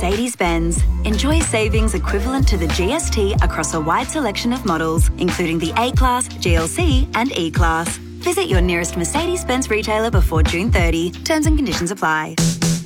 Mercedes-Benz. Enjoy savings equivalent to the GST across a wide selection of models, including the A-Class, GLC and E-Class. Visit your nearest Mercedes-Benz retailer before June 30. Terms and conditions apply.